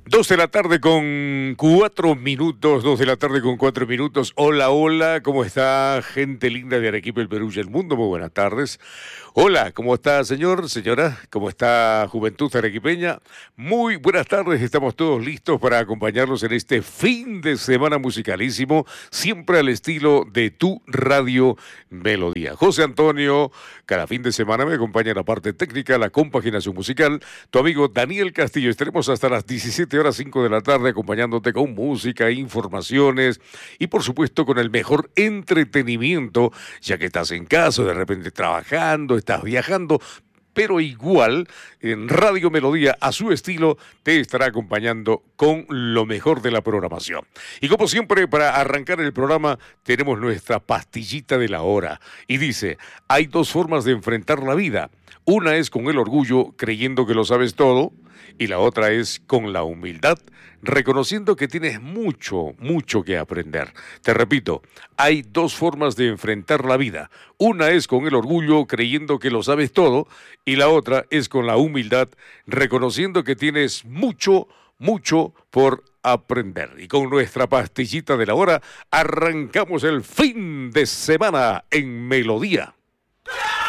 Dos de la tarde con 4 minutos, 2 de la tarde con 4 minutos. Hola, hola, ¿cómo está gente linda de Arequipa, el Perú y el mundo? Muy buenas tardes. Hola, ¿cómo está señor, señora? ¿Cómo está juventud arequipeña? Muy buenas tardes, estamos todos listos para acompañarlos en este fin de semana musicalísimo, siempre al estilo de tu radio Melodía. José Antonio, cada fin de semana me acompaña en la parte técnica, la compaginación musical, tu amigo Daniel Castillo. Estaremos hasta las 17 horas 5 de la tarde acompañándote con música, informaciones y por supuesto con el mejor entretenimiento, ya que estás en casa, de repente trabajando, estás viajando, pero igual en Radio Melodía a su estilo te estará acompañando con lo mejor de la programación. Y como siempre, para arrancar el programa tenemos nuestra pastillita de la hora y dice, hay dos formas de enfrentar la vida. Una es con el orgullo, creyendo que lo sabes todo, y la otra es con la humildad, reconociendo que tienes mucho, mucho que aprender. Te repito, hay dos formas de enfrentar la vida. Una es con el orgullo, creyendo que lo sabes todo, y la otra es con la humildad, reconociendo que tienes mucho, mucho por aprender. Y con nuestra pastillita de la hora, arrancamos el fin de semana en Melodía.